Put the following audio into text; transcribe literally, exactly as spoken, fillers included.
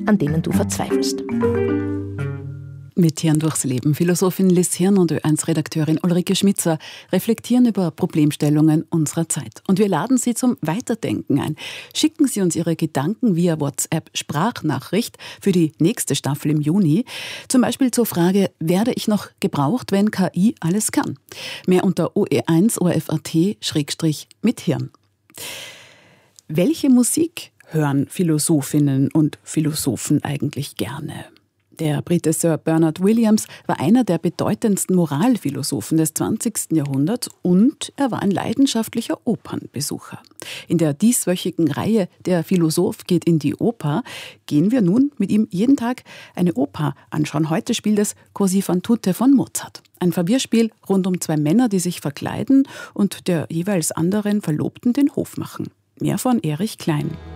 an denen du verzweifelst. Mit Hirn durchs Leben. Philosophin Liz Hirn und Ö eins Redakteurin Ulrike Schmitzer reflektieren über Problemstellungen unserer Zeit. Und wir laden Sie zum Weiterdenken ein. Schicken Sie uns Ihre Gedanken via WhatsApp-Sprachnachricht für die nächste Staffel im Juni. Zum Beispiel zur Frage, werde ich noch gebraucht, wenn K I alles kann? Mehr unter O E eins O R F punkt A T Schrägstrich mit Hirn. Welche Musik hören Philosophinnen und Philosophen eigentlich gerne? Der Brite Sir Bernard Williams war einer der bedeutendsten Moralphilosophen des zwanzigsten Jahrhunderts und er war ein leidenschaftlicher Opernbesucher. In der dieswöchigen Reihe Der Philosoph geht in die Oper gehen wir nun mit ihm jeden Tag eine Oper anschauen. Heute spielt es Così fan tutte von Mozart. Ein Verwirrspiel rund um zwei Männer, die sich verkleiden und der jeweils anderen Verlobten den Hof machen. Mehr von Erich Klein.